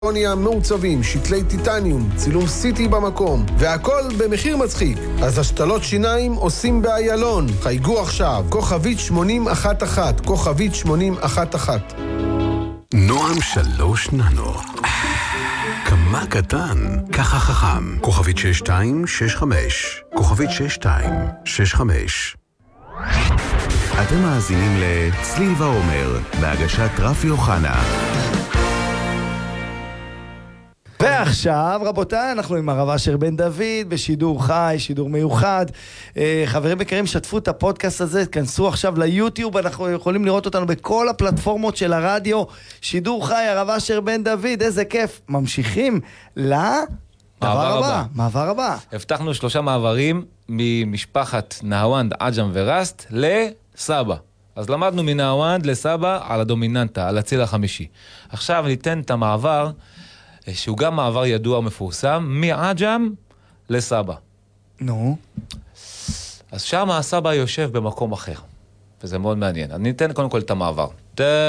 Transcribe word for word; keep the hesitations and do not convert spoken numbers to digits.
מעוצבים, שתלי טיטניום, צילום סיטי במקום, והכל במחיר מצחיק. אז השתלות שיניים עושים באיילון. חייגו עכשיו, כוכבית שמונים אחת אחת, כוכבית שמונים אחת אחת. נועם שלוש ננו. כמה קטן, ככה חכם. כוכבית שש שתיים שש חמש, כוכבית שש שתיים שש חמש. אתם מאזינים לצליל ועומר, בהגשת רפי אוחנה. ועכשיו, רבותיי, אנחנו עם הרב אשר בן דוד, בשידור חי, שידור מיוחד. חברים יקרים, שתפו את הפודקאסט הזה, כנסו עכשיו ליוטיוב, אנחנו יכולים לראות אותנו בכל הפלטפורמות של הרדיו. שידור חי, הרב אשר בן דוד, איזה כיף. ממשיכים לדבר הבא. מעבר הבא. הבטחנו שלושה מעברים ממשפחת נהוונד, עג'ם ורסט לסבא. אז למדנו מנהוונד לסבא על הדומיננטה, על הציל החמישי. עכשיו ניתן את המעבר שהוא גם מעבר ידוע ומפורסם, מעג'ם לסבא. נו. אז שם הסבא יושב במקום אחר, וזה מאוד מעניין. אני אתן קודם כל את המעבר.